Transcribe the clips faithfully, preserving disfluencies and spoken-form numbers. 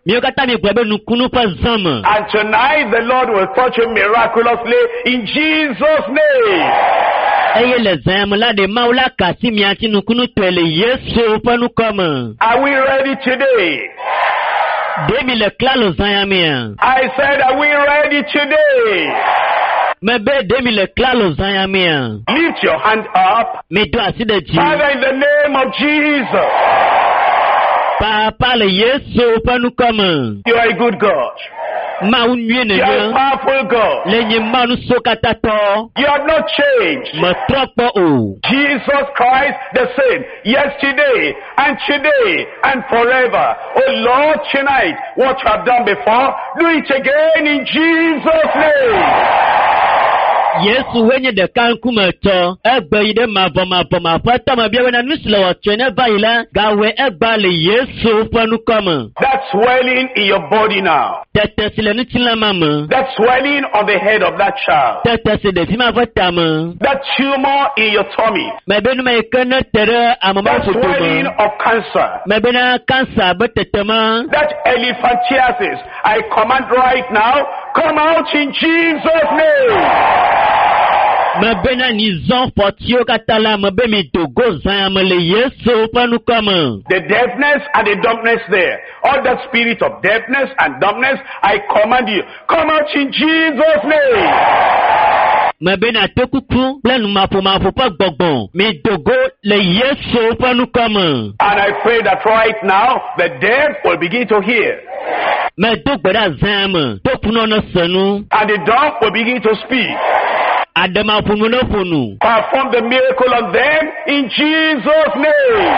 And tonight the Lord will touch you miraculously in Jesus' name. Are we ready today? I said, are we ready today? Lift your hand up. Father, in the name of Jesus. You are a good God. You are a powerful God. You have not changed. Jesus Christ the same, yesterday and today and forever. Oh Lord, tonight, what you have done before, do it again in Jesus' name. Yesu wenye de kankume to egbe ide mavo mavo mafata mabia na nusle wa twene baila gawe egba le Yesu fanu kama. That swelling in your body now. Tete sile nutila mama. That swelling on the head of that child. Tete sile fima vatama. That tumor in your tummy. Mebenu me kana tere amama That swelling of cancer. Mebena cancer betetema. That elephantiasis, I command right now, come out in Jesus' name. Mabena nizon potio katala mabemi dogo zayamele Yesu panu kama. The deafness and the dumbness there, all that spirit of deafness and dumbness, I command you, come out in Jesus' name. Mabena tekuku plenu mafu mafu pa gbogbo mi dogo le Yesu panu kama. And I pray that right now the deaf will begin to hear. Me dogbeda zayama dokuno no senu. And the dumb will begin to speak. Perform the miracle on them in Jesus' name.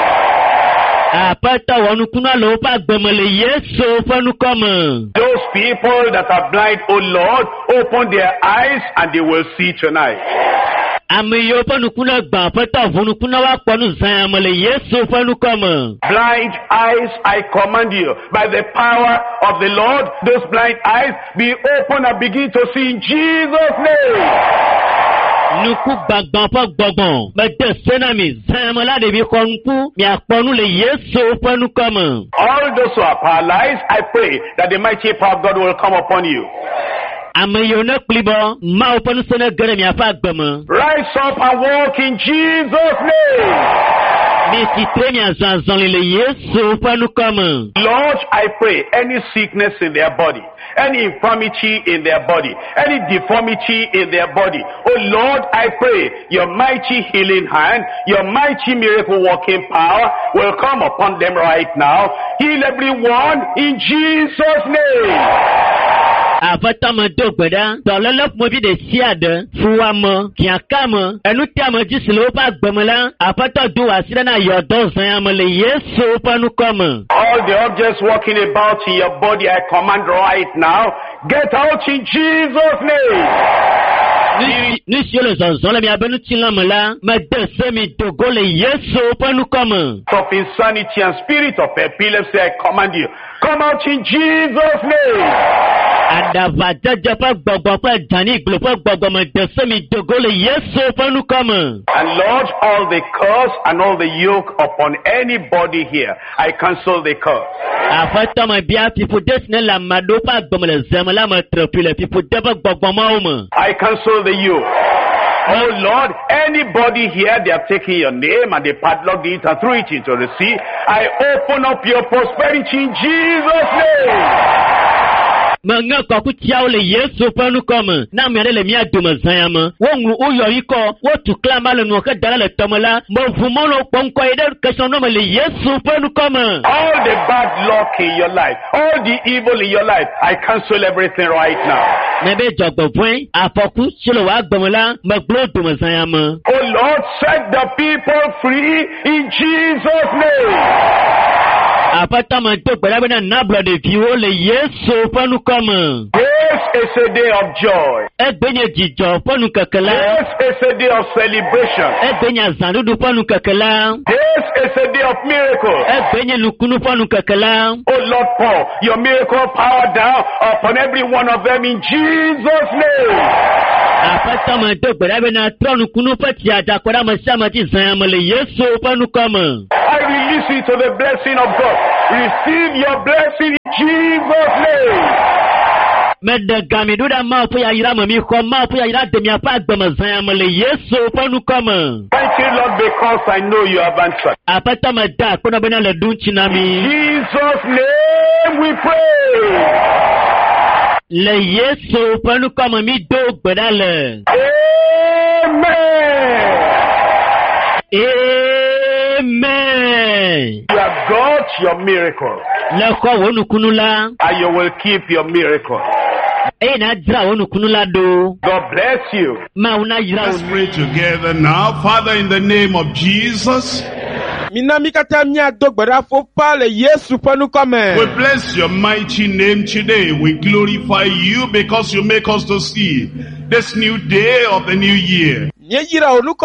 Those people that are blind, oh Lord, open their eyes and they will see tonight. Blind eyes, I command you, by the power of the Lord, those blind eyes be open and begin to see in Jesus' name. All those who are paralyzed, I pray that the mighty power of God will come upon you. Rise up and walk in Jesus' name. Lord, I pray any sickness in their body, any infirmity in their body, any deformity in their body, oh Lord, I pray your mighty healing hand, your mighty miracle working power will come upon them right now. Heal everyone in Jesus' name. Avatama dogbeda dololop mobi de siade fuamo kiakama enutiama jislopa gbemela apata do asira na yodo zanyamele Yesu panu kama. All the objects walking about in your body, I command right now, get out in Jesus' name. Of insanity and spirit of epilepsy, I command you, come out in Jesus' name. And Lord, all the curse and all the yoke upon anybody here, I cancel the curse. I cancel the yoke. Oh Lord, anybody here, they have taken your name and they padlocked it and threw it into the sea. I open up your prosperity in Jesus' name. Manga kakutia ole Yesu panu kama na miadele miya dumazayama wongu uyo yiko wotu klama le nuka dalale tamala mvumolo ponko eder kashono le Yesu panu kama. All the bad luck in your life, all the evil in your life, I cancel everything right now. Nebe jogbo point afoku shilo wa gbamala maglo dumazayama. Oh Lord, set the people free in Jesus' name. Apatama dogbeda bena nabla de viwo le Yesu panu kama. This is a day of joy. Egbenye jijo panu kakala. This is a day of celebration. Egbenya zandudu panu kakala. This is a day of miracle. Egbenye lukunu panu kakala. Oh Lord, pour your miracle power down upon every one of them in Jesus' name. Apatama dogbeda bena tronu kunu pati adakora masama ti zayamale Yesu panu kama. I release you to the blessing of God. Receive your blessing in Jesus' Medagami duda ma pu ya yira mami ko ma pu ya yira de mi apa agbama zan ma le Yesu ponu kama. Thank you, Lord, because I know you have answered. Apata ma da ko na bana le dunchi na mi. Jesus' name we pray. Le Yesu ponu kama mi do gbadale. Amen. Amen. You have got your miracle. Le ko wonu kunula. And you will keep your miracle. God bless you. Let's pray together now. Father, in the name of Jesus, we bless your mighty name today. We glorify you because you make us to see this new day of the new year. Oh Lord,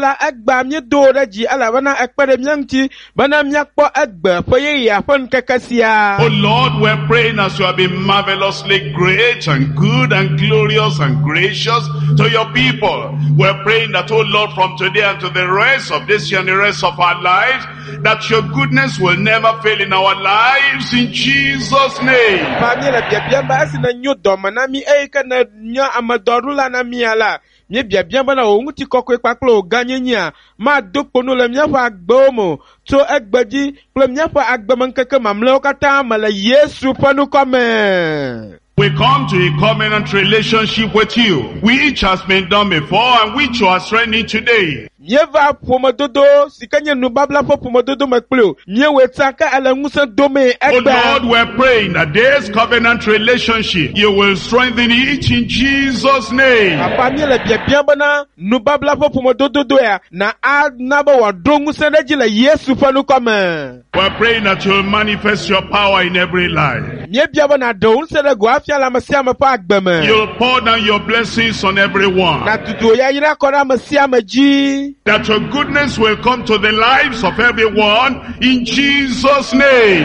we're praying as you have been marvelously great and good and glorious and gracious to your people. We're praying that, oh Lord, from today and to the rest of this year and the rest of our lives, that your goodness will never fail in our lives, in Jesus' name. Nye bia bia bana o nguti kokwe paklo ganyenya ma dopono le miafa agbomo to egbaji kle miafa agbaman mamle kata mala Yesu panu kome. We come to a covenant relationship with you, which has been done before and which you are strengthening today. Nyeva pomododo sikanya nubabla po pomododo makplo nyewe taka ala ngusa dome egba. Oh Lord, we're praying that this covenant relationship you will strengthen it in Jesus' name. Apani le bia bia bana nubabla po pomododo ya na adnaba wa dongu sereji la Yesu panu kama. We're praying that you will manifest your power in every life. Nye bia bana do sere go afia la masia ma pa agbeme. You'll pour down your blessings on everyone. Na tutu ya yira kora masia maji. That your goodness will come to the lives of everyone in Jesus' name.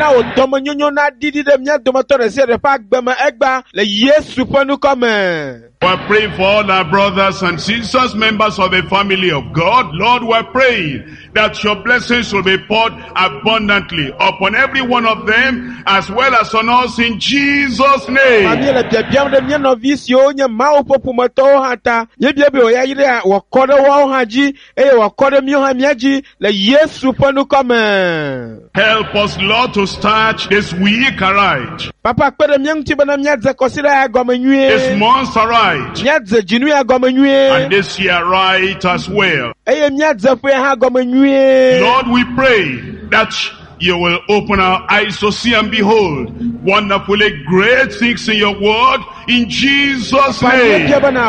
We're praying for all our brothers and sisters, members of the family of God. Lord, we're praying that your blessings will be poured abundantly upon every one of them as well as on us in Jesus' name. Help us, Lord, to start this week right. This month right. And this year right as well. Lord, we pray that you will open our eyes to see and behold wonderfully great things in your word in Jesus' name.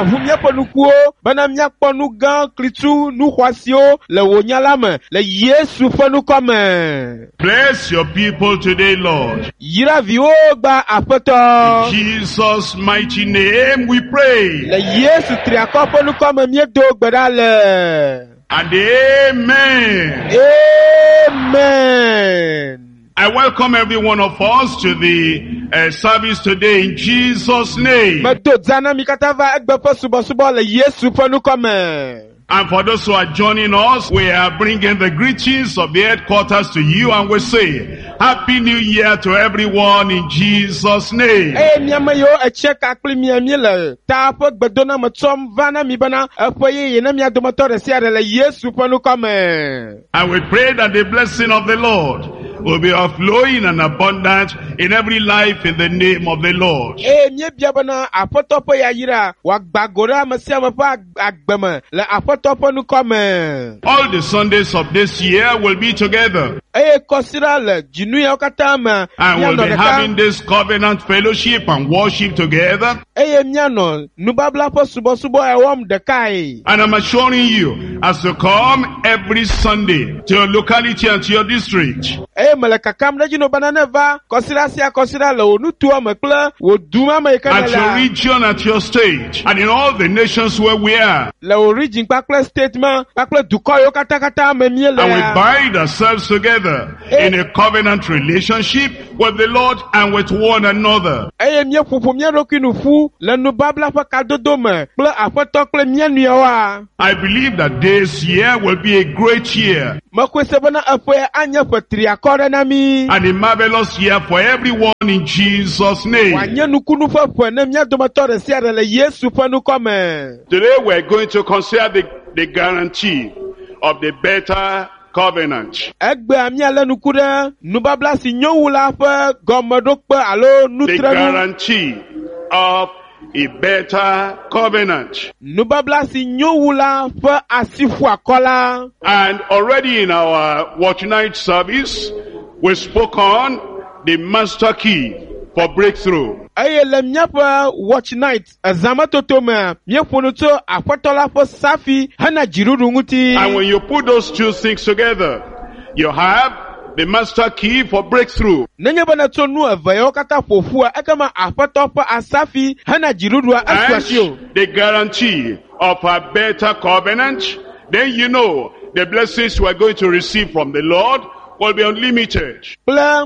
Bless your people today, Lord. In Jesus' mighty name we pray. And amen. Amen. I welcome every one of us to the uh, service today in Jesus' name. And for those who are joining us, we are bringing the greetings of the headquarters to you, and we say, Happy New Year to everyone in Jesus' name. And we pray that the blessing of the Lord will be overflowing and abundant in every life in the name of the Lord. All the Sundays of this year will be together. And we'll be having this covenant fellowship and worship together. And I'm assuring you, as you come every Sunday to your locality and to your district, at your region, at your state, and in all the nations where we are, and we bind ourselves together in a covenant relationship with the Lord and with one another. I believe that this year will be a great year And a marvelous year for everyone in Jesus' name. Today we're going to consider the, the guarantee of the better covenant. The guarantee of a better covenant. And already in our watch night service, we spoke on the master key for breakthrough. Watch night. And when you put those two things together, you have the master key for breakthrough. And the guarantee of a better covenant, then you know the blessings we are going to receive from the Lord will be unlimited. And I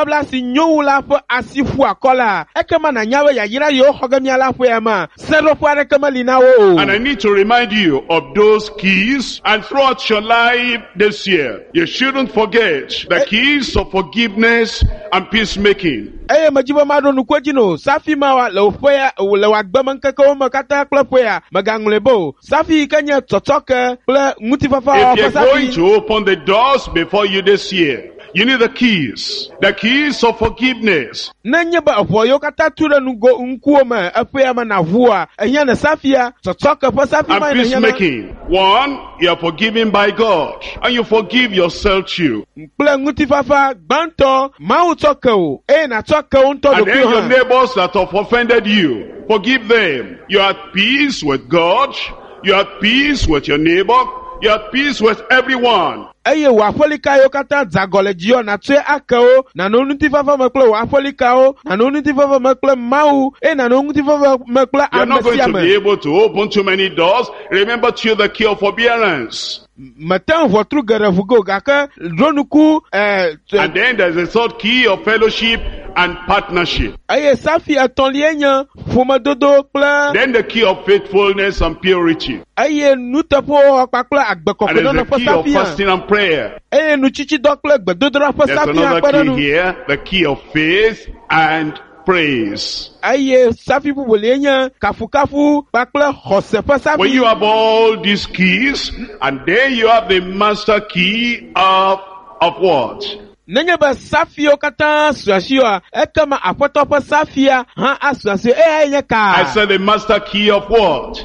need to remind you of those keys, and throughout your life this year, you shouldn't forget the keys of forgiveness and peacemaking. And then if you're going to open the doors before you this year, you need the keys. The keys of forgiveness. And peacemaking. One, you are forgiven by God, and you forgive yourself too. And then your neighbors that have offended you, forgive them. You are at peace with God. You are at peace with your neighbor. You are at peace with everyone. You're not going to be able to open too many doors. Remember to the key of forbearance. And then there's a third key of fellowship and partnership. Then the key of faithfulness and purity. And there's the key of fasting and prayer. There's another key here, the key of faith and praise. When you have all these keys, and then you have the master key of, of what? I said the master key of what?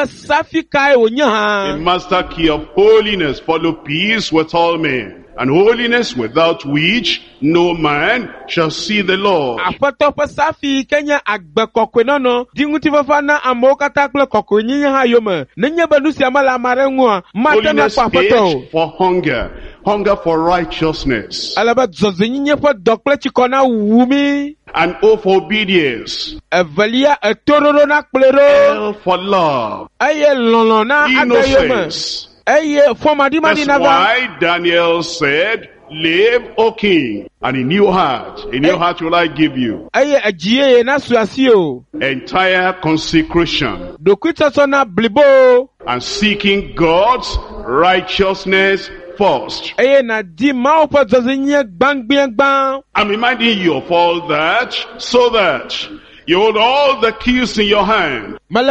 The master key of holiness. Follow peace with all men, and holiness without which no man shall see the Lord. Holiness is for hunger, hunger for righteousness, and O for obedience, L for love, innocence. That's why Daniel said, live, O king, and a new heart. A new heart will I give you. Entire consecration. And seeking God's righteousness first. I'm reminding you of all that, so that you hold all the keys in your hand. And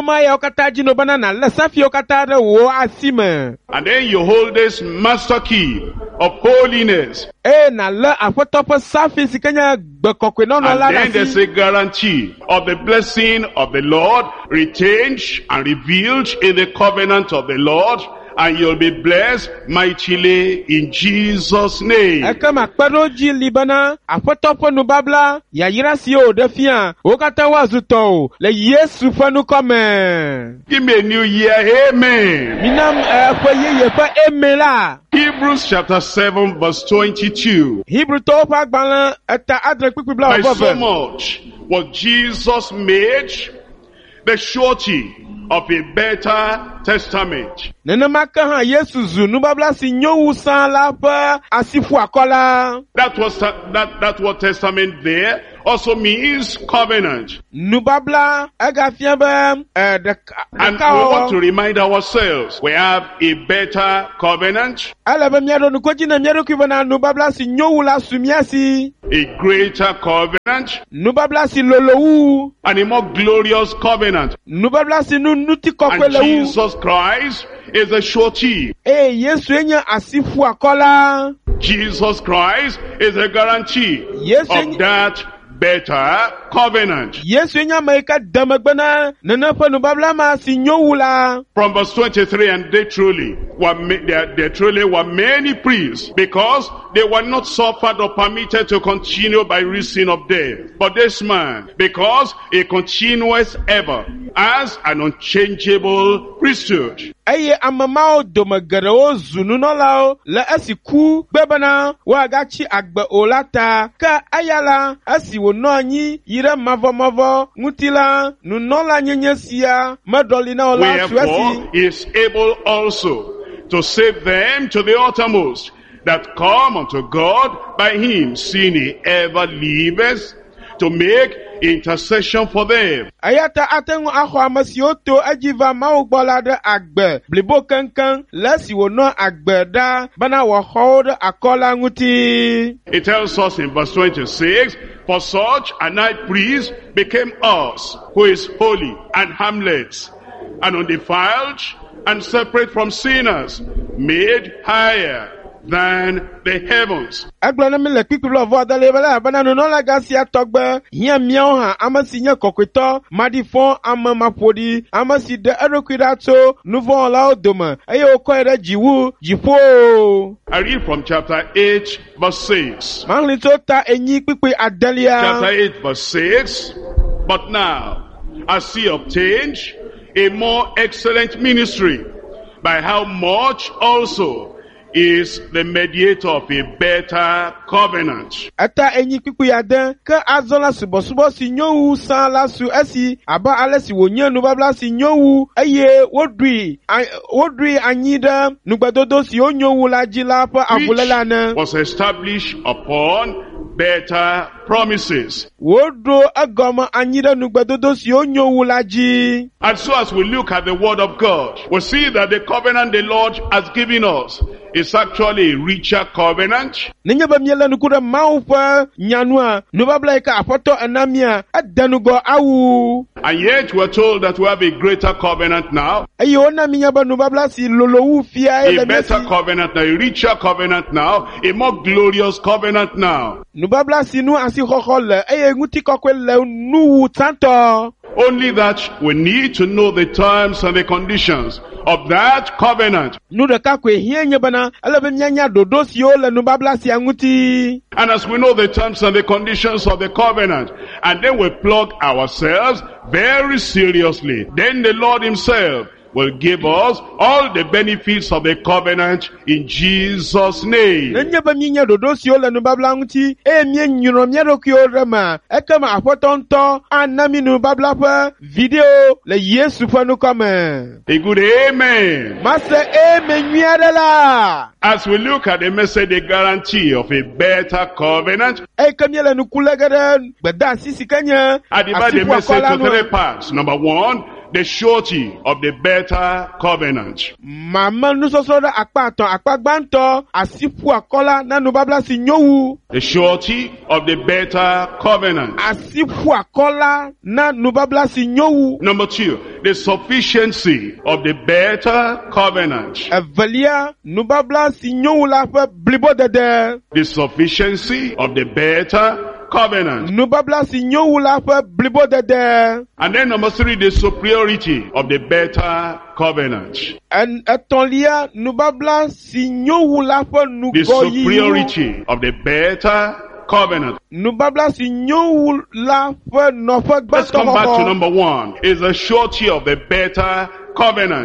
then you hold this master key of holiness. And then there's a guarantee of the blessing of the Lord retained and revealed in the covenant of the Lord. And you'll be blessed mightily in Jesus' name. Give me a new year, amen. Hebrews chapter seven verse twenty-two. By so much was Jesus made the surety of a better testament. Nenamaka Yesu zu nubabla si nyowu san la pa asifu akola. That was that that what testament there also means covenant. Nubabla agafiabe eh de and we want to remind ourselves we have a better covenant. Alaba miado nukoji na miado kibana nubabla si nyowu la sumiasi. A greater covenant. Nubabla si lolowu. And a more glorious covenant. Nubabla si nunuti kokwelewu. And Jesus Christ is a surety. Eh, Yesu enya asifu akola. Jesus Christ is a guarantee Yesu of that better covenant. Yesu enya maika damagbana nanafa nubabla ma si nyowula. From verse twenty-three, and they truly were there, there truly were many priests, because they were not suffered or permitted to continue by reason of death. But this man, because he continues ever as an unchangeable priesthood. Aye amamao domagaro zununolao la asiku bebana wagachi agba olata ka ayala asi wononyi yira mavo mavo ngutila nunola nyenyesia madolina ola suesi. Wherefore he is able also to save them to the uttermost that come unto God by him, seeing he ever liveth to make intercession for them. Ayata atengu akho amasioto ajiva maugbolade agbe blibo kankan lesi wono agbe da bana wa hold akola nguti. It tells us in verse twenty-six, for such a high priest became us, who is holy and harmless and undefiled and separate from sinners, made higher than the heavens. Aglana mele kikulo voda lebala bana no la gasia togbe hia miao amasi nya kokwito madifon ama mapodi amasi de eroquidato nouveau la odoma ayo koere jiwu jifo. I read from chapter eight verse six. Manlito ta enyi pipi adelia. Chapter eight verse six. But now, as he obtained a more excellent ministry, by how much also is the mediator of a better covenant. Ata enyi pipu yaden ka azola subo subo si nyowu san la su esi aba alesi wonye nubabla si nyowu eye wodui wodui anyida nugbadodo si onyowu la jila pa abulela na was established upon better promises. Wodo agoma anyida nugbadodo si onyowu la ji. And so as we look at the word of God, we see that the covenant the Lord has given us is actually a richer covenant. Ninyaba miela nukura maupa nyanua nubabla ika apoto anamia adanugo awu. And yet we are told that we have a greater covenant now. Ayona minyaba nubabla si lolowu fia ele a better covenant now, a richer covenant now, a more glorious covenant now. Nubabla si nu asi hohole eye nguti kokwele nuwu tanto. Only that we need to know the terms and the conditions of that covenant. And as we know the terms and the conditions of the covenant, and then we plug ourselves very seriously, then the Lord himself will give us all the benefits of the covenant in Jesus' name. A good amen. As we look at the message, the guarantee of a better covenant, I divide the message to three parts. Number one, the surety of the better covenant. The surety of the better covenant. Number two, the sufficiency of the better covenant. The sufficiency of the better covenant. And then number three, the superiority of the better covenant. And the superiority of the better covenant. Let's come back to number one. Is the surety of the better covenant.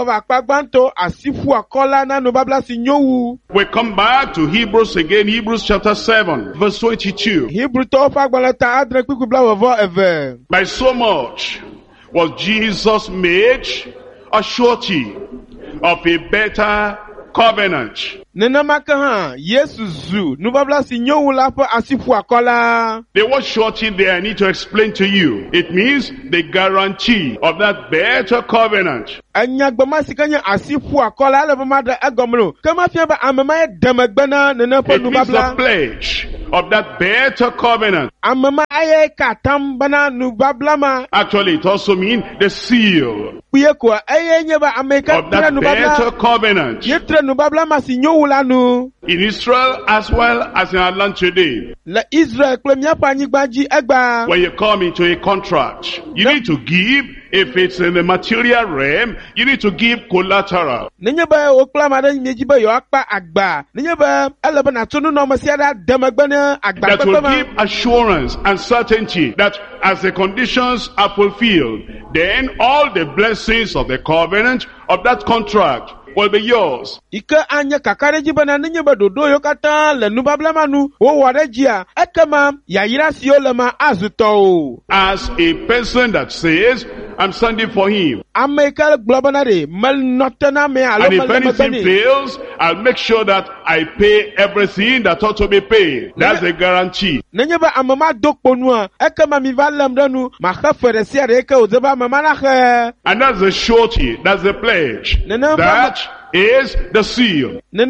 We come back to Hebrews again, Hebrews chapter seven, verse twenty-two. By so much was Jesus made a surety of a better covenant. Nenamaka Yesu zu nubabla sinyo la po asifu akola. The word surety there I need to explain to you. It means the guarantee of that better covenant. Anyagbama sikanya asifu akola le bamada agomlo. Kama fiaba amama demagbana nenapo nubabla. It means the pledge of that better covenant. Amama aye katam bana nubabla ma. Actually it also means the seal Kuyeko aye nyeba ameka of that better covenant. Yetre nubabla ma sinyo in Israel as well as in our land today. La Israel when you come into a contract, you need to give, if it's in the material realm, you need to give collateral. That will give assurance and certainty that as the conditions are fulfilled, then all the blessings of the covenant of that contract will be yours. Ika anya kakareji bana ninyo badodo yokata le nubabla manu o warejia ekama yayira siolema azuto. As a person that says, I'm standing for him. And if anything fails, I'll make sure that I pay everything that ought to be paid. That's a guarantee. And that's the surety. That's the pledge. That is the seal. And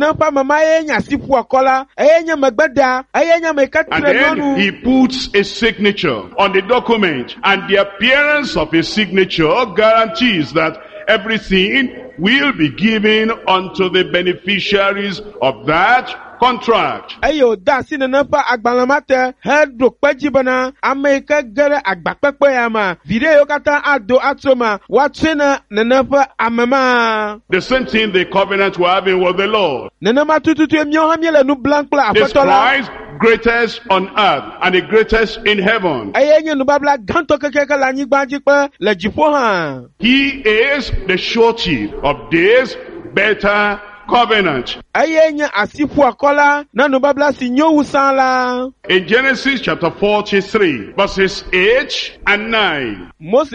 then he puts a signature on the document, and the appearance of a signature guarantees that everything will be given unto the beneficiaries of that contract. Ayo da sinanapa agbalamate hedro pejibana America gere agbapekpe yama video kata ado atoma watsena nanapa amama. The same thing the covenant were having with the Lord. Nanama tututu emyo hamiele nu blank la this Christ greatest on earth and the greatest in heaven. Ayenye nu babla ganto kekeke la nyigbanji pe le jipo ha. He is the surety of this better covenant. In Genesis chapter forty-three, verses eight and nine. And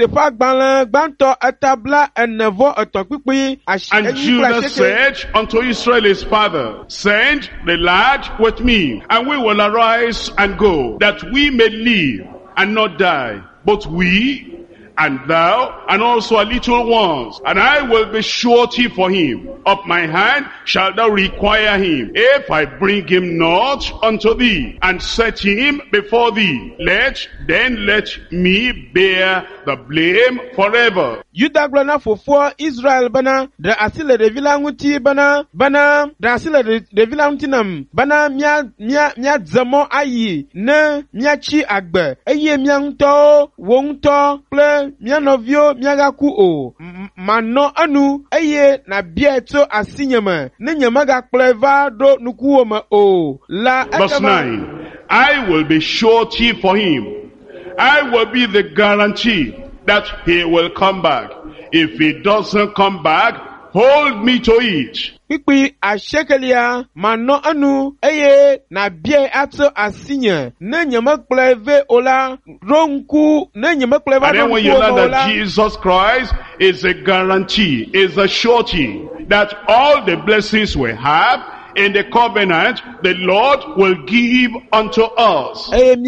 Judah said unto Israel his father, send the lad with me, and we will arise and go, that we may live and not die, both we and thou, and also our little ones, and I will be surety for him. Of my hand shalt thou require him. If I bring him not unto thee, and set him before thee, let then let me bear the blame forever. Yuda glana for Israel bana da asile de vilanguti bana bana da asile de vilangutinam bana mia mia mia zamo ayi ne mia chi agbe eye mia nto wonto ple mia novio mia gaku o mano anu eye na bieto asinyama ne nyama ga pleva do nukuoma o la. Verse nine. I will be surety for him. I will be the guarantee that he will come back. If he doesn't come back, hold me to it. Pipi ashekelia mano anu eye na bie ato asinya ne nyama pleve ola ronku ne nyama pleva. And then when you learn that Jesus Christ is a guarantee, is a surety that all the blessings we have in the covenant, the Lord will give unto us.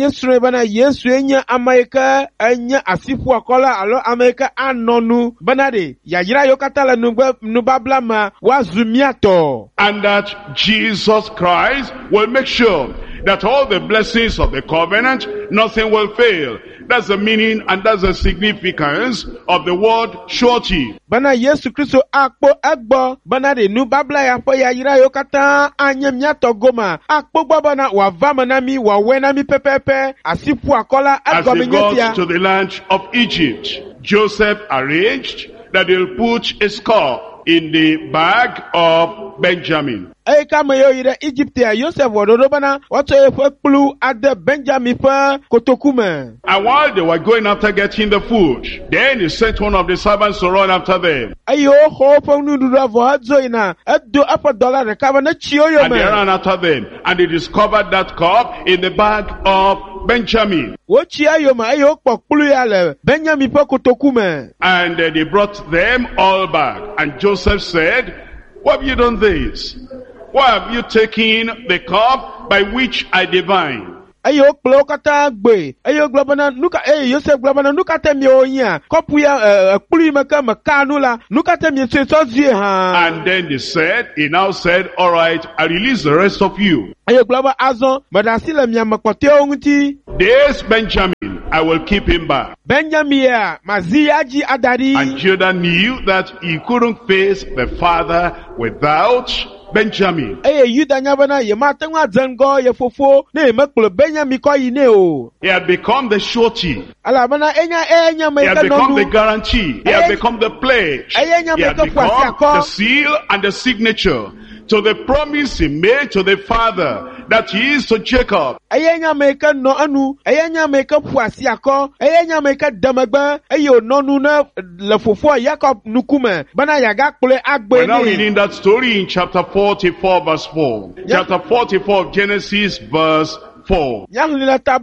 And that Jesus Christ will make sure that all the blessings of the covenant, nothing will fail. That's the meaning and that's the significance of the word surety. Bana Yesu Kristo akpo egbo bana de nu babla ya po ya yira yo kata anyem nyato goma akpo bana wa vama mi wa wena mi pepepe asipu akola egbo mi nyetia. As he got to the land of Egypt, Joseph arranged that he'll put a skull in the bag of Benjamin. Hey, come here, Egypt, Joseph, Rodobana, what a blue at the Benjamin Kotokuma. And while they were going after getting the food, then he sent one of the servants to run after them. Ayo, hope on Nudravozoina, at the upper dollar, the cabinet, and they ran after them, and they discovered that cup in the bag of Benjamin. And uh, they brought them all back. And Joseph said, why have you done this? Why have you taken the cup by which I divine? Ayo kplo kata gbe ayo globana nuka eh Joseph globana nuka temi onya kopu ya kplu meka meka nula nuka temi so so zie ha. And then they said, he now said, all right, I release the rest of you. Ayo globa azon madasile mi amakote onti. This Benjamin, I will keep him back. Benjamin maziaji adari. And Judah knew that he couldn't face the father without Benjamin. He had become the surety. He had become the guarantee. He had become the pledge. He had become the seal and the signature to the promise he made to the father that he is to Jacob. We're now reading that story in chapter forty-four verse four. Chapter forty-four of Genesis verse four. And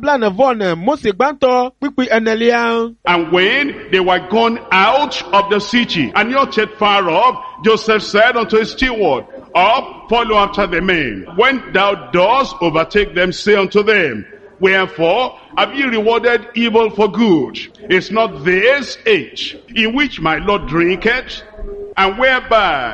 when they were gone out of the city and not yet far off, Joseph said unto his steward, up, follow after the men. When thou dost overtake them, say unto them, wherefore have ye rewarded evil for good? Is not this age in which my Lord drinketh, and whereby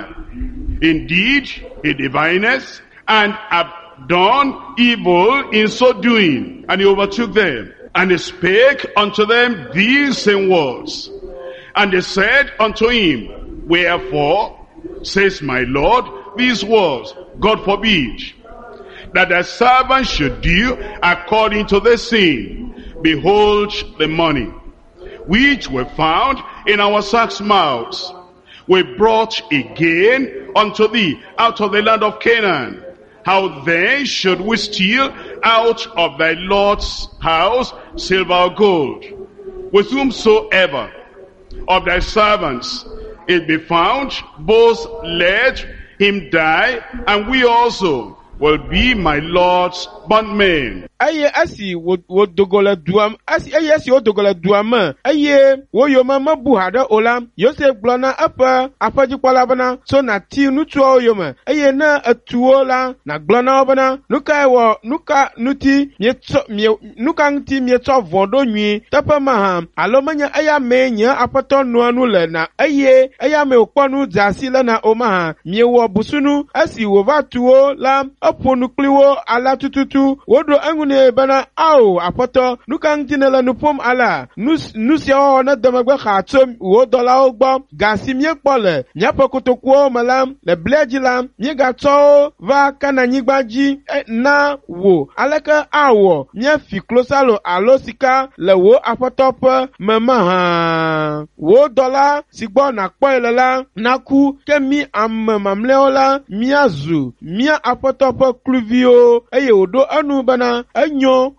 indeed he divineth, and have done evil in so doing? And he overtook them, and he spake unto them these same words. And they said unto him, wherefore says my Lord these words? God forbid that thy servant should do according to the sin. Behold the money which we found in our sacks' mouths, we brought again unto thee out of the land of Canaan. How then should we steal out of thy Lord's house silver or gold? With whomsoever of thy servants it be found, both let him die, and we also will be my Lord's bondmen. Aye asi wo dogola duam asi aye asi wo dogola duam aye wo yo mama buhada olam Joseph glona apa apa jikwala bana so na ti nutuo yo ma aye na atuola na glona bana nuka wo nuka nuti mieto nuka nti mieto vondo nwi tapa ma alomanya aya menya apato no anu le na aye aya me okponu zasi le na oma miewo busunu asi wo vatuo la oponu kliwo ala tututu wodo ne bana au apoto nukan tinela nupom ala nus nusia ona damagba khatom wo dola ogbo gasimie pole nyapo kotokwo malam le blejilam mi gato va kananyigbaji na wo alaka awo mi fi closalo alosika le wo apotop mama ha wo dola sigbo na poilela naku kemi amamamleola miazu mi apotop kluvio eye odo anu bana. Then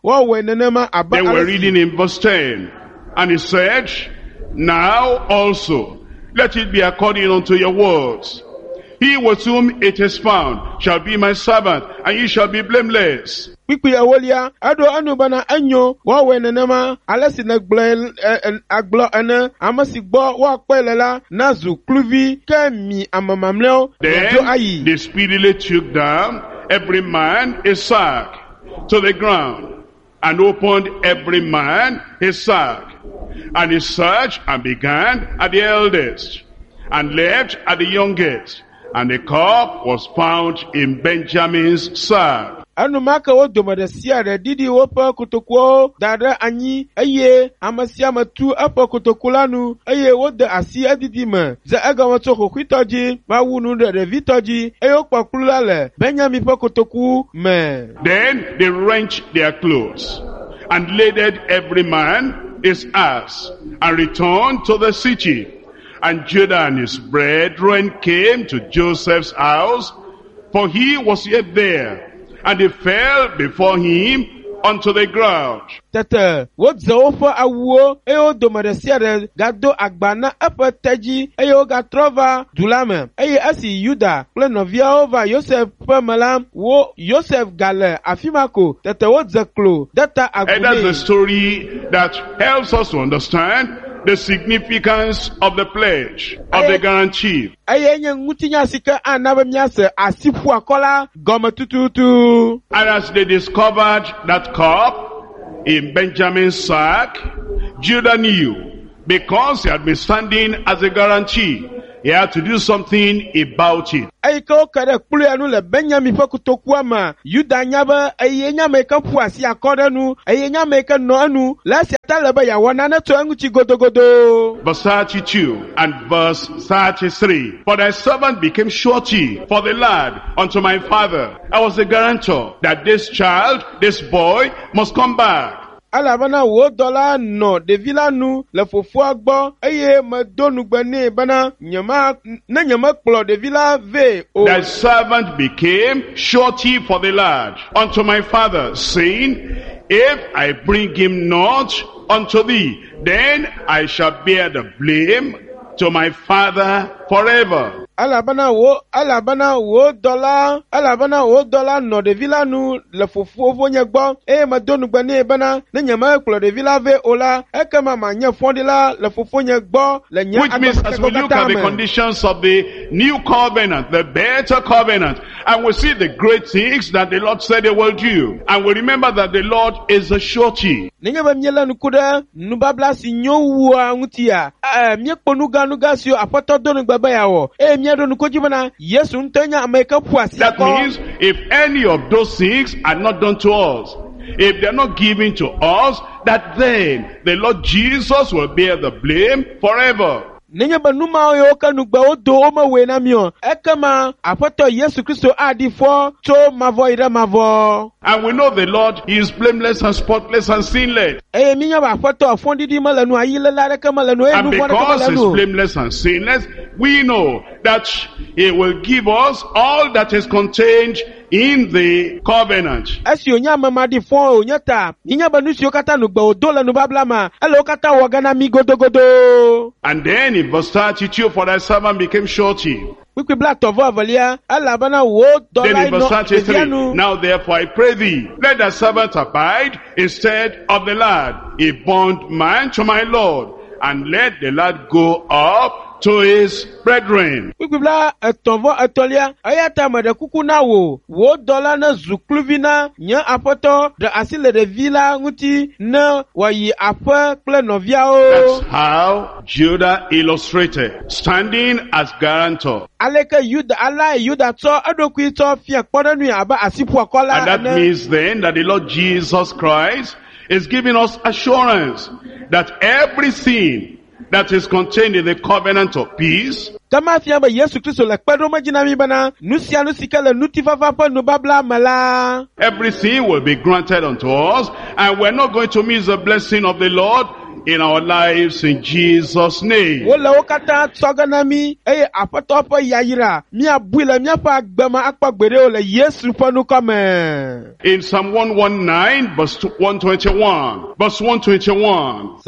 we're reading in verse ten. And he said, now also let it be according unto your words. He with whom it is found shall be my servant, and ye shall be blameless. Pipi awolia ado anu bana anyo wa wenenema alasi na gble aglo ana amasigbo wa kwelela nazu kluvi kemi amamamleo. Then they speedily took down every man his sack to the ground, and opened every man his sack, and he searched and began at the eldest, and left at the youngest, and the cup was found in Benjamin's sack. Anu maka wo domadesia de didi wopa kutokwo dada anyi aye amasia matu apa kutokulanu aye wo de asi adidi ma za aga wato kwitoji ma wunu de vitoji ayo pakula le Benjamin pa kutoku me. Then they wrenched their clothes and laded every man his ass and returned to the city. And Judah and his brethren came to Joseph's house, for he was yet there. And they fell before him onto the ground. Tete, what the offer a wo, eo domadesia gado agbana upper teji, eo gatrova, dulame, eo asi Yuda, plenovia over Joseph Pamela, wo Joseph Gale, Afimako, tete what the clue, data agune. And that's the story that helps us to understand the significance of the pledge, of the guarantee. And as they discovered that cup in Benjamin's sack, Judah knew, because he had been standing as a guarantee, he had to do something about it. Aiko kare kule anu le Benjamin fakutokuwa ma Yuda nyaba ayenya meka puasi akora nu ayenya meka no anu la siataleba ya wanana to anu chi godogodo. Verse thirty-two and verse thirty-three. For thy servant became surety for the lad unto my father. I was the guarantor that this child, this boy, must come back. Alabana wo dola no de villa nu le fofo agbo eye me donu gbani bana nyama na nyama kplo de villa ve o. Thy servant became surety for the lad unto my father, saying, if I bring him not unto thee, then I shall bear the blame to my father forever. Alabana wo alabana wo dola alabana wo dola no de villa nu le fofo vonye gbo e ma donu gbani bana na nyama kplo de villa ve ola e kama ma nya fondila le fofo nye gbo le nya. Which means as we look at the conditions of the new covenant, the better covenant, and we see the great things that the Lord said he will do, and we remember that the Lord is a surety. Ninga ba miela nukuda nubabla si nyowa ngutia eh miekpo nuga nuga sio apoto donu gbaba yawo eh miedo nukojibana Yesu ntenya ameka puasi. That means if any of those things are not done to us, if they are not given to us, that then the Lord Jesus will bear the blame forever. Ninga ba numa yo kanugba odo oma we na mio ekama apoto Yesu Kristo adi fo to mavo ira mavo. And we know the Lord, he is blameless and spotless and sinless. Eh minya ba apoto afondi di malanu ayile la reka malanu e nu fo because he is blameless and sinless, we know that he will give us all that is contained in the covenant. Asi onyama madi fo onyata ninya ba nusi okata nugba odola nu bablama elo okata wogana mi godogodo. And then in verse thirty-two, for thy servant became surety. Then in verse thirty-three, now therefore I pray thee, let thy servant abide instead of the lad, a bondman to my Lord, and let the lad go up to his brethren. And then in That's how Judah illustrated, standing as guarantor. And that means then that the Lord Jesus Christ is giving us assurance that everything that is contained in the covenant of peace, everything will be granted unto us, and we're not going to miss the blessing of the Lord in our lives in Jesus' name. In Psalm one nineteen, verse one twenty-one, verse one twenty-one,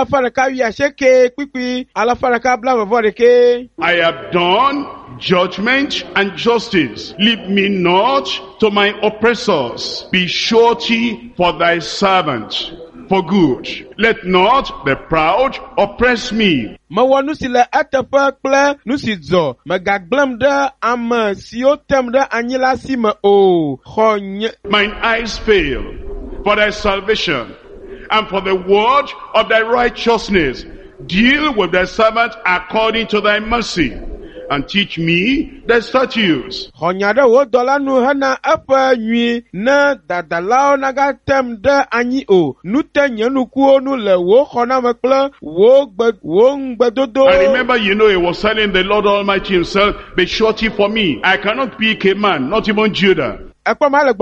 I have done judgment and justice. Leave me not to my oppressors. Be surety for thy servant for good. Let not the proud oppress me. Mine eyes fail for thy salvation and for the word of thy righteousness. Deal with thy servant according to thy mercy, and teach me thy statutes. And remember, you know, he was telling the Lord Almighty himself, be surety for me. I cannot pick a man, not even Judah. And then in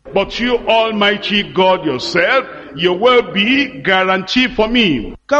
But you, Almighty God yourself, you will be guarantee for me. It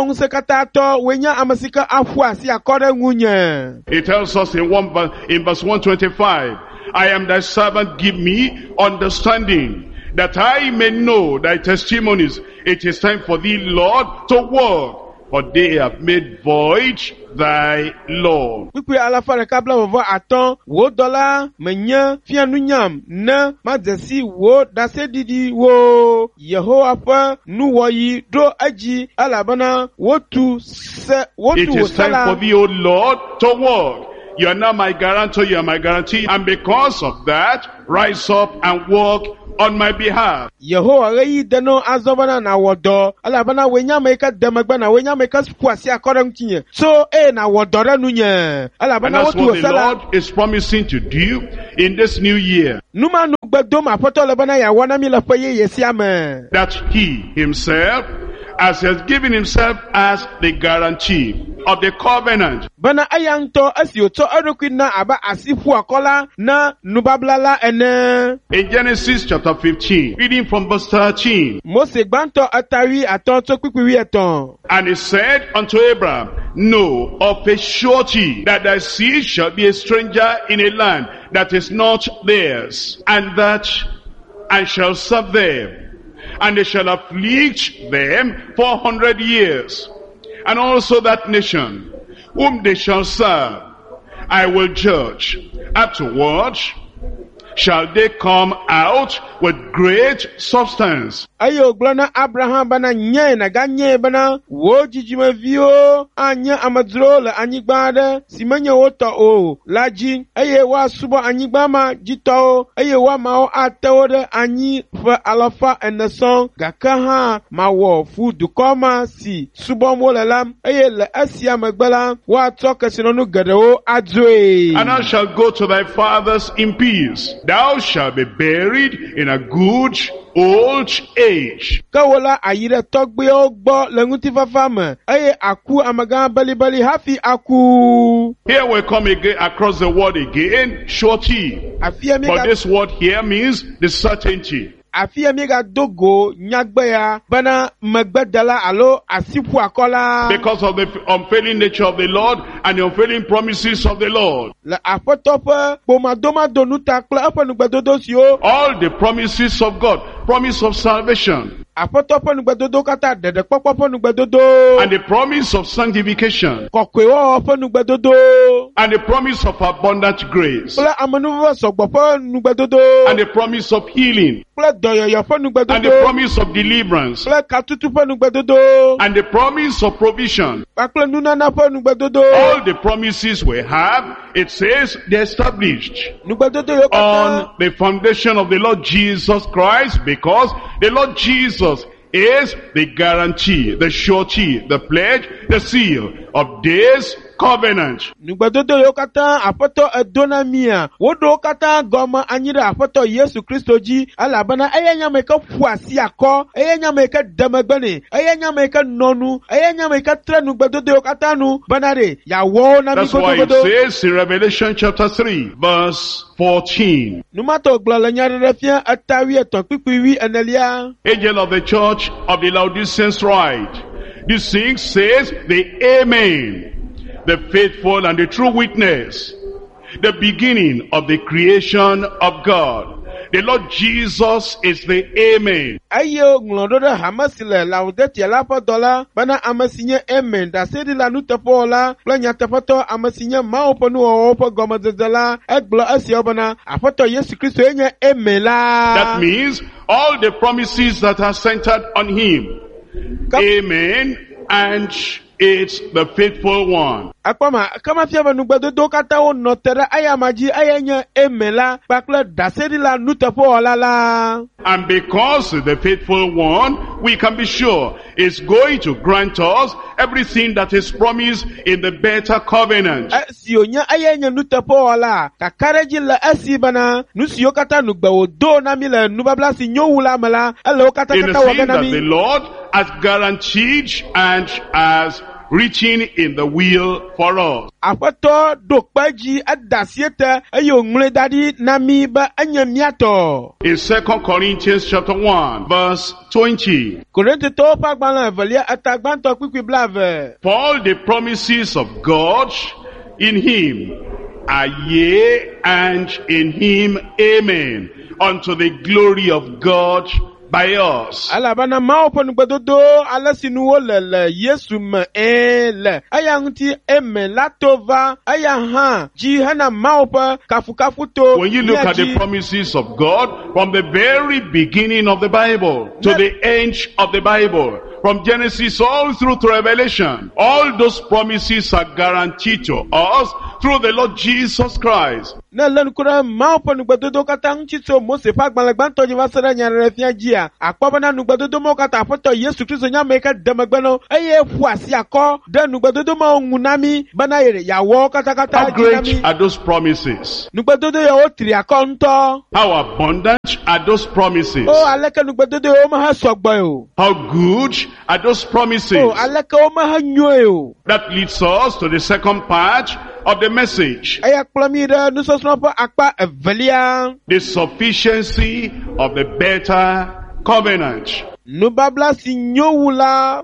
tells us in one in verse one twenty-five, I am thy servant, give me understanding, that I may know thy testimonies. It is time for thee, Lord, to work, for they have made void thy law. We pray Allah for a couple of aton wo dollar menya fianunyam na madesi wo dasedidi wo Yehovah pa nuwayi do aji alabana wo tu se wo tu. It is time for thee, O Lord, to work. You are now my guarantor, you are my guarantee, and because of that, rise up and work on my behalf. Yehovah reyi deno azobana na wodo alabana wenya meka demagba na wenya meka kwasi according to so eh na wodore nunya alabana what the Lord is promising to do in this new year. Numa nu gbedo ma poto alabana ya wana mi la paye yesi ame. That he himself, as he has given himself as the guarantee of the covenant. Bana ayanto asioto arokwina aba asifu akola na nubablala ene. In Genesis chapter fifteen, reading from verse thirteen. Mose gbanto atari atonto kwikwiri eton. And he said unto Abraham, know of a surety that thy seed shall be a stranger in a land that is not theirs, and that and shall serve them. And they shall afflict them four hundred years. And also that nation, whom they shall serve, I will judge. Afterward shall they come out with great substance. Ayo glana Abraham bana nye na ganye bana wo jijima vio anya amadro la anyigbada simanya wota o laji aye wa subo anyigbama jito aye wa mao atawode anyi fa alafa eneson gakaha mawo fu dukoma si subo molelam aye la asia magbala wa toka sinonu gadewo adwe. And I shall go to thy fathers in peace. Thou shalt be buried in a good old age. Kawola ayire togbe ogbo lenguti fafama aye aku amaga bali bali hafi aku. Here we come again across the word again, surety. But this word here means the certainty. Afia mega dogo nyagbeya bana magbedala alo asipu akola. Because of the unfailing nature of the Lord and the unfailing promises of the Lord. La apotope pomadoma donuta kla apanugbedodo sio. All the promises of God, promise of salvation. And the promise of sanctification. And the promise of abundant grace. And the promise of healing. And the promise of deliverance. And the promise of provision. All the promises we have, it says they're established on the foundation of the Lord Jesus Christ, because the Lord Jesus is the guarantee, the surety, the pledge, the seal of this covenant. Nugbadodo yokata apoto edonamia wodo kata goma anyira apoto Yesu Kristo ji alabana ayenya meka fuasi akọ ayenya meka demagbani ayenya meka nonu ayenya meka trenu gbadodo yokata nu banare yawo na mi godogodo. That's why it says in Revelation chapter three verse fourteen. Numato glala nyare refia atawi eton pipiwi enelia. Angel of the church of the Laodiceans write, this thing says the Amen, the faithful and the true witness, the beginning of the creation of God. The Lord Jesus is the Amen. Ayo nglododa hamasile laudeti alapo dola bana amasinye Amen da sedi la nutapola planya tapato amasinye maoponu opo gomazela eglo asiobana apoto Yesu Kristo enye Amen la. That means all the promises that are centered on him. Come. Amen and it's the faithful one. Akoma kama fiaba nugbadodo kata o notera ayamaji ayenya emela bakla dasedi la nutapo olala. And because the faithful one, we can be sure is going to grant us everything that is promised in the better covenant. Sionya ayenya nutapo ola kakareji la asibana nusio kata nugbawo do na mila nubabla si nyowula mala alo kata kata waganami. In the thing that the Lord has guaranteed and has written in the will for us. Apato dokpaji adasiete ayo ngule dadi nami ba anyamiato. In Second Corinthians chapter one, verse twenty. Korinte to pagbala velia atagbanto kwikwi blave. For all the promises of God in him are yea, and in him amen, unto the glory of God by us. Alabana maopo nugbadodo alasinuwo lele Yesu me ele. Aya nti eme latova aya ha ji hana maopo kafu kafu to. When you look at the promises of God from the very beginning of the Bible to the end of the Bible, from Genesis all through to Revelation, all those promises are guaranteed to us through the Lord Jesus Christ. Na len kura maopo nugbadodo kata nchito Mose pa gbalagbanto jivasara nyare fiajia. Akpaba na nugbadodo mo kata apoto Yesu Kristo nyameka demagbano eye fuasi ako de nugbadodo mo ngunami bana yere yawo kata kata. How great are those promises? Nugbadodo yawo tri akonto. How abundant are those promises? Oh aleka nugbadodo o ma ha sogbo yo. How good are those promises? Oh aleka o ma ha nyo yo. That leads us to the second part of the message. Aya klamida nusosnopo akpa evelia. The sufficiency of the better covenant. Nubabla sinyowula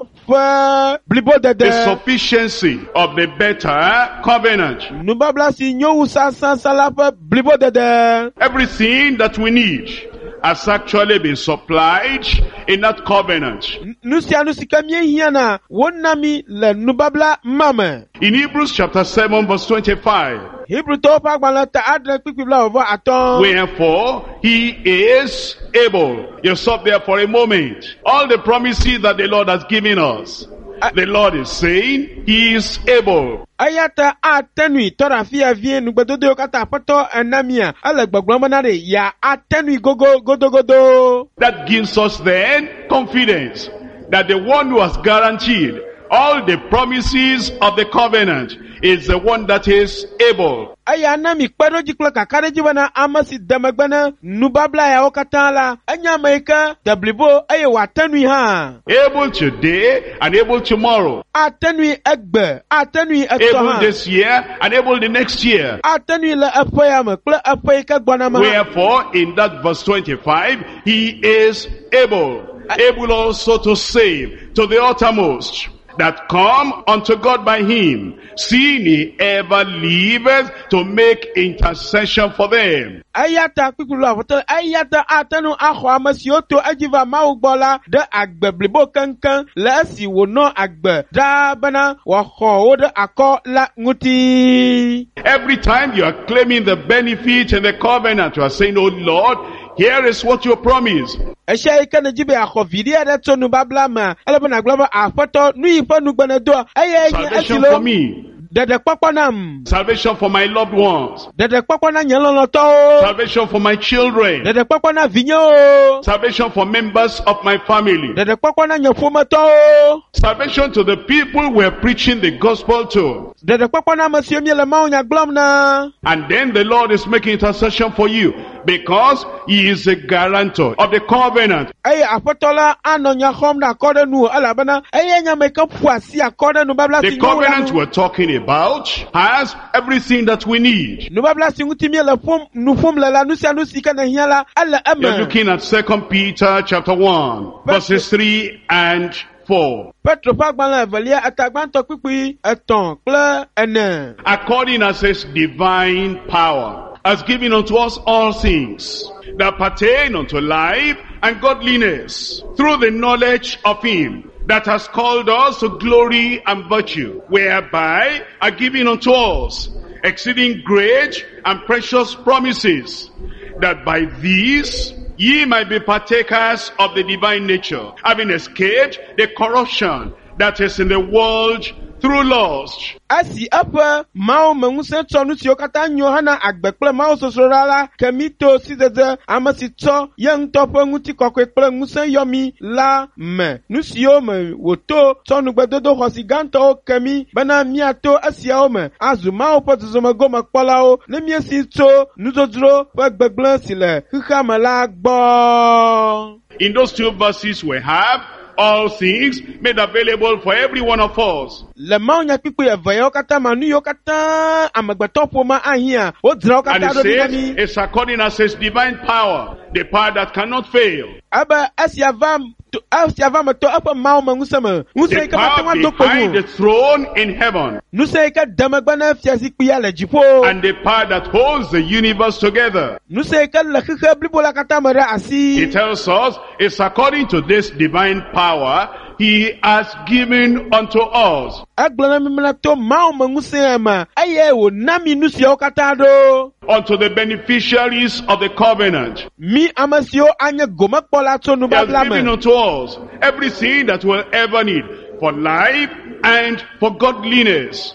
fa blibo dede. The sufficiency of the better covenant. Nubabla sinyowusa sansala fa blibo dede. Everything that we need has actually been supplied in that covenant. Nusia nusikamye hiana wonami le nubabla mama. In Hebrews chapter seven verse twenty-five. Hebrew to pagbala ta adre kwikibla over aton. Wherefore he is able. You stop there for a moment. All the promises that the Lord has given us, the Lord is saying he is able. Ayata atenui torafia vie nugbadodo kata poto anamia ala gbagbamanare ya atenui gogo godo godo. That gives us then confidence that the one who has guaranteed all the promises of the covenant is the one that is able. Aya nami kparo jikla kakare jibana amasi damagbana nubabla ya okatala anya maika dablibo aye watanui ha. Able today and able tomorrow. Atanui egbe, atanui able this year and able the next year. Atanui la apoyama kla apoyika gwanama. Wherefore in that verse twenty-five he is able, able also to save to the uttermost that come unto God by him, seeing he ever liveth to make intercession for them. Ayata kukulu avoto ayata atanu aho amasioto ajiva maugbola de agbe blibo kankan la si wono agbe da bana wa ho de ako la nguti. Every time you are claiming the benefit and the covenant, you are saying, oh Lord, here is what you promise. Esha ikana jibe akho vidia da tonu bablama alabana glava afoto nui panu gbanado aye salvation for me. Dede kwakwanam. Salvation for my loved ones. Dede kwakwana nyaloloto. Salvation for my children. Dede kwakwana vinyo. Salvation for members of my family. Dede kwakwana nyofumato. Salvation to the people we're preaching the gospel to. Dede kwakwana masiomyele maunya glomna. And then the Lord is making intercession for you because he is a guarantor of the covenant. Aye apotola anonya homna kodenu alabana aye nyameka fuasi akodenu babla. The covenant we're talking about about has everything that we need. You're looking at Second Peter chapter one, verses three and four. According as his divine power has given unto us all things that pertain unto life and godliness through the knowledge of him that has called us to glory and virtue, whereby are given unto us exceeding great and precious promises, that by these ye might be partakers of the divine nature, having escaped the corruption that is in the world through lust. Asi apa mau menguse tonu siokata nyohana agbekple mau sosorala kemito sideze amasito yang topo nguti kokekple nguse yomi la me nusio me woto tonu gbedodo hosiganto kemi bana miato asiao me azu mau potozoma goma kpolao ne miesito nuzodro wegbegble sile hikamala gbo. In those two verses we have all things made available for every one of us. Le maunya piku evayo kata manu yo kata amagbato poma ahia o dra kata do dinami. It's according as his divine power, the power that cannot fail. Aba asiavam to asiavam to apa mau mangusama. The power behind the throne in heaven. Nuseka damagbana fiasi kuya le jipo. And the power that holds the universe together. Nuseka la khikha blibola kata mara asi. It tells us it's according to this divine power he has given unto us. Unto the beneficiaries of the covenant. He has given unto us everything that we'll ever need for life and for godliness.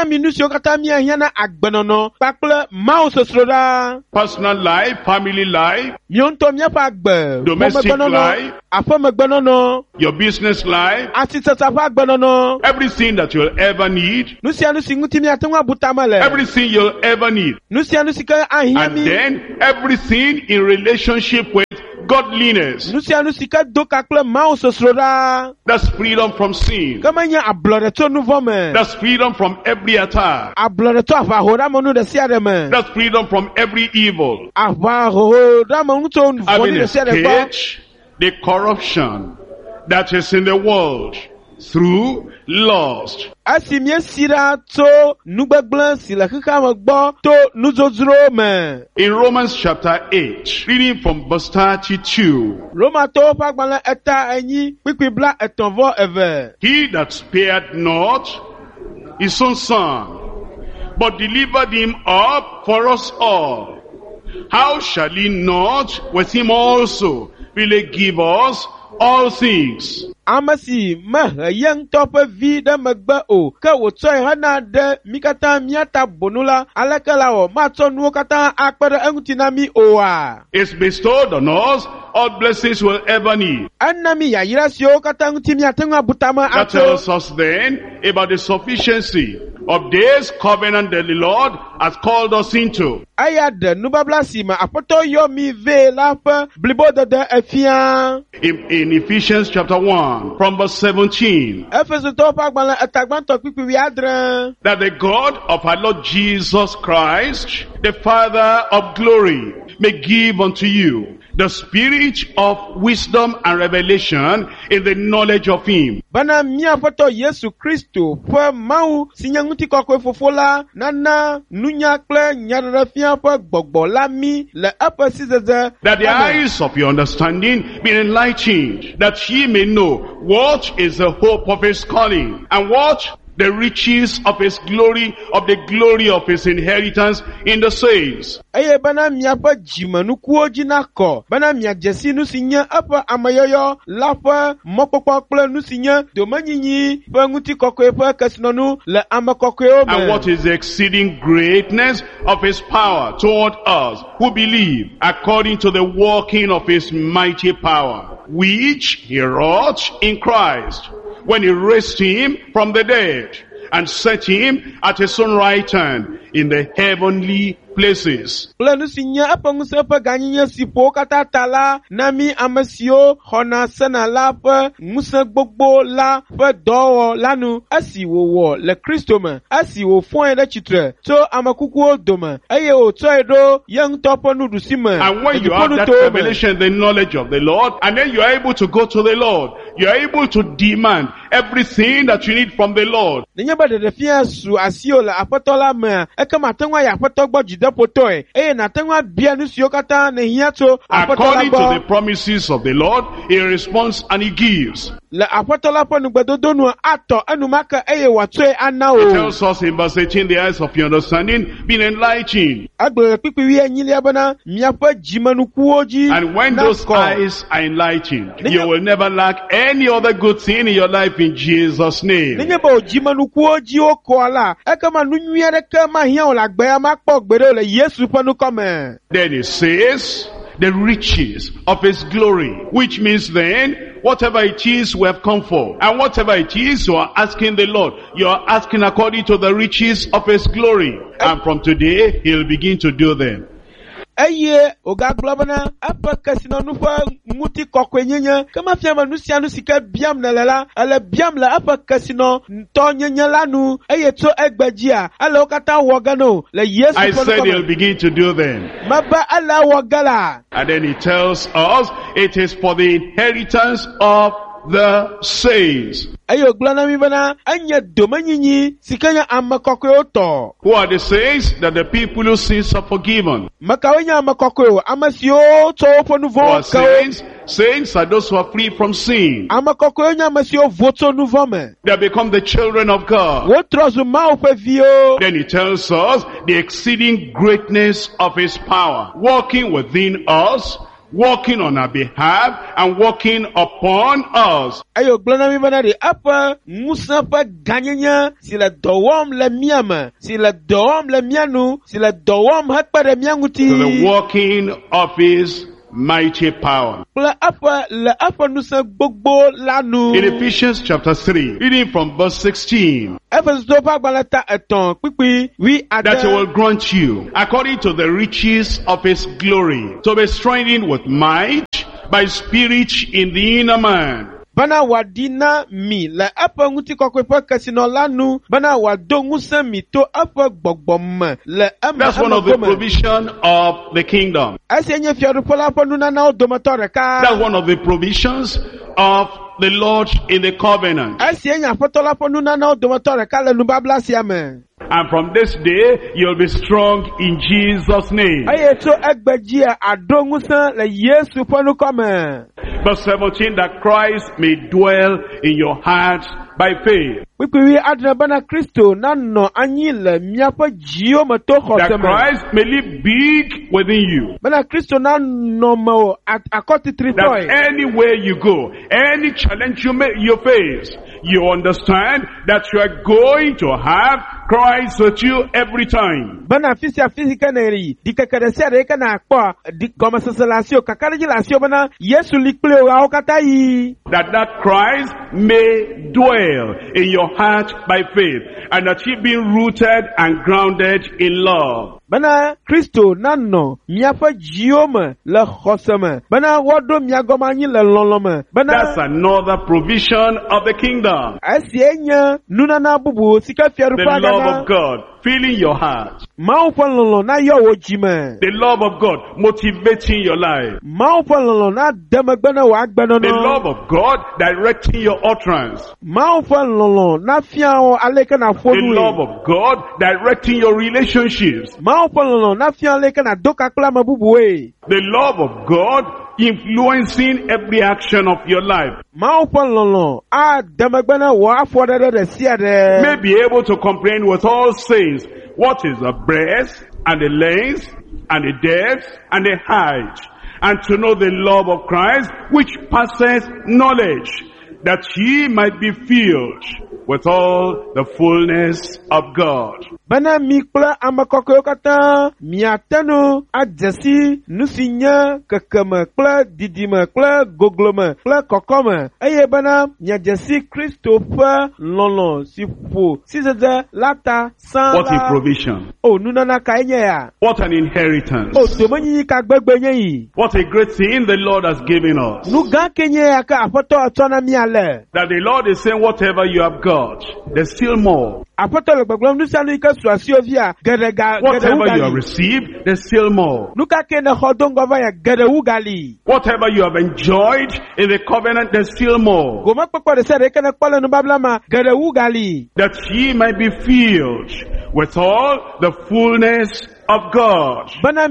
Personal life, family life, domestic life, your business life, everything that you'll ever need, everything you'll ever need, and then everything in relationship with godliness. That's freedom from sin. That's freedom from every attack. That's freedom from every evil. Having escaped the corruption that is in the world through lust. In Romans chapter eight, reading from verse thirty-two. He that spared not his own son, but delivered him up for us all, how shall he not with him also really give us all things? Amasi ma yang tope vida magba o ka wotsoi hana de mikata miata bonula alakalawo matso nuokata akpere engutinami oa. It's bestowed on us all blessings we'll ever need. Anami ya yirasio kata ngutimi atenga butama ato. That tells us then about the sufficiency of this covenant that the Lord has called us into. Ayad nubablasima apoto yo mi ve lafa bliboda de efia. In, in Ephesians chapter one, from verse seventeen, that the God of our Lord Jesus Christ, the Father of glory, may give unto you the spirit of wisdom and revelation in the knowledge of him. Bana mia foto Yesu Kristo fa mau sinyanguti kokwe fofola nana nunya kle nyarafia fa gbogbo lami le apa sizeze. That the eyes of your understanding be enlightened, that ye may know what is the hope of his calling, and what the riches of his glory, of the glory of his inheritance in the saints. Aye bana miapa jimanu kuoji nako. Bana mia jesi nusinya apa amayoyo lafa mopopokle nusinya domanyinyi penguti kokwepa kasinonu le amakokwe ome. And what is the exceeding greatness of his power toward us who believe, according to the working of his mighty power, which he wrought in Christ, when he raised him from the dead and set him at his own right hand in the heavenly places. Planusinya apa ngusepa ganyinya sipo kata tala nami amasio hona sana la pa ngusa gbogbo la pa do lanu asi wo wo le Kristo ma asi wo fon eda chitre to amakuku odoma aye o to edo yang topo nudu sima. And when you have that revelation, the knowledge of the Lord, and then you are able to go to the Lord, you are able to demand everything that you need from the Lord. Ninyaba de defia su asio la apotola ma ekama tengwa ya apotogbo jide potoe e na tengwa bia nu sio kata ne hiato apotola. According to the promises of the Lord, he responds and he gives. La apotola po nugbedodo nu ato enumaka eye watwe anao. It tells us in verse eighteen, the eyes of your understanding being enlightened. Agbe pipi wi enyili abana miapa jimanu kuoji. And when those eyes are enlightened, you will never lack any other good thing in your life in Jesus' name. Ninyaba jimanu kuoji okoala ekama nunyere kama hiya ola gbe ma po gbere le Yesu panu come. Then it says the riches of his glory, which means then whatever it is we have come for, and whatever it is you are asking the Lord, you are asking according to the riches of his glory, and from today he'll begin to do them. Aye, oga globana apa kasino nufa nguti kokwe nyenye kama fiama nusia nusika biam na lela ale biam la apa kasino to nyenye lanu eye to egbajia ale okata wogano le Yesu. I said he'll begin to do them. Maba ala wogala. And then he tells us it is for the inheritance of the saints. Ayo glana mi bana anya domanyinyi sikanya amakokwe oto. Who are the saints? That the people whose sins are forgiven. Makawenya amakokwe amasio to ponu vo. Saints, saints are those who are free from sin. Amakokwe nya amasio voto nuvome. They become the children of God. Wotrozu maupe vio. Then he tells us the exceeding greatness of his power, working within us, working on our behalf, and working upon us. Ayo glana mi bana de apa musapa ganyenya sila dowom le miama sila dowom le mianu sila dowom hakpa de mianguti. To the working of his mighty power. In Ephesians chapter three, reading from verse sixteen. That he will grant you, according to the riches of his glory, to be strengthened with might by spirit in the inner man. Bana wadina mi la apa nguti kokwepa kasino lanu bana wadongu sami to apa gbogbom le ama. That's one of the provision of the kingdom. That's one of the provisions of the Lord in the covenant. And from this day, you'll be strong in Jesus' name. Verse seventeen, that Christ may dwell in your hearts by faith. That Christ may live big within you. That anywhere you go, any challenge you may you face, you understand that you are going to have Christ with you every time. That that Christ may dwell in your heart by faith, and that ye be rooted and grounded in love. Bana Kristo nano miafa jioma la khosama bana wodo miagomanyi la loloma bana. That's another provision of the kingdom. Asienya nuna na bubu sika fiaru pa. The love of God filling your heart. Maupalolo na yo wojima. The love of God motivating your life. Maupalolo na demagbana wa agbana no. The love of God directing your utterance. Maupalolo na fiao aleka na fonu. The love of God directing your relationships. Maupalolo na fiao aleka na doka kula mabubuwe. The love of God influencing every action of your life. May be able to comprehend with all saints what is the breadth and the length and the depth and the height, and to know the love of Christ which passeth knowledge, that ye might be filled with all the fullness of God. Bana mikla amakokokata miatano adjasi nusinya kakama kla didima kla gogloma kla kokoma aye bana nyajasi Christopher lolo sifu sizaza lata san. What a provision. Oh nunana kaenya ya. What an inheritance. Oh tomanyi kagbegbenye yi. What a great thing the Lord has given us. Nuga kenye ya ka apoto atona miale. That the Lord is saying whatever you have got, there's still more. Whatever you have received, there's still more. Whatever you have enjoyed in the covenant, there's still more. That ye might be filled with all the fullness of God.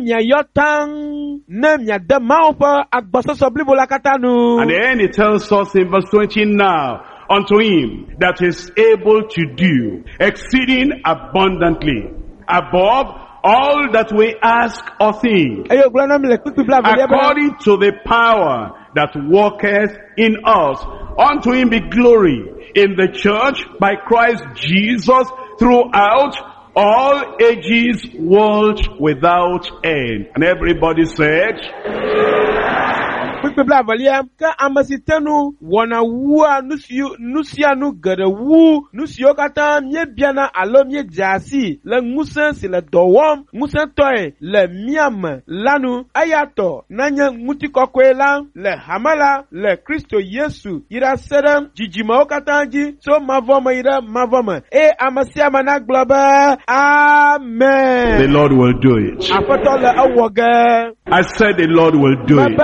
And then it tells us in verse twenty now, unto him that is able to do exceeding abundantly above all that we ask or think, according to the power that worketh in us. Unto him be glory in the church by Christ Jesus throughout all ages, world without end. And everybody said, Pipla valia ka amasitenu wana wua nusiu nusianu gada wu nusio kata mie biana alo mie jasi le ngusen si le dowom ngusen toy le miam lanu ayato nanya nguti kokwe la le hamala le Kristo Yesu ira sedem jijima kata ji so mavoma ira mavoma e amasia mana globa amen. The Lord will do it. Afoto le awoga. I said the Lord will do it.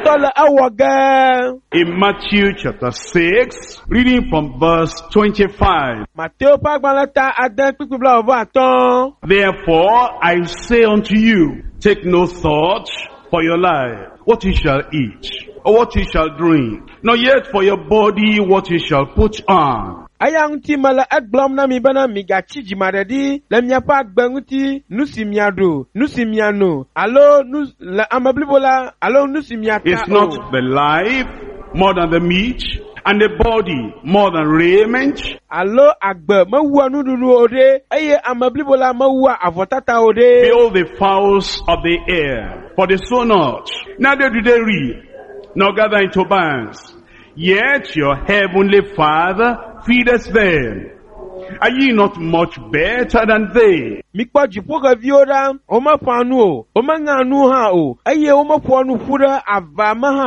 In Matthew chapter six, reading from verse twenty-five. Therefore I say unto you, take no thought for your life, what you shall eat, or what you shall drink, nor yet for your body what you shall put on. Ayang ti mala adblom na mi bana mi gachi jimaredi le miapa agbanguti nusimiado nusimiano allo nus la amablibola allo nusimiata. It's not the life more than the meat, and the body more than raiment. Allo agbe mawua nudulu ode aye amablibola mawua avotata ode. Behold the fowls of the air, for they sow not, neither do they reap, nor gather into barns, yet your heavenly Father feedeth them. Are ye not much better than they? Mikpa jipoka viora, oma panu o, oma nganu ha o, aye oma panu fura avama ha.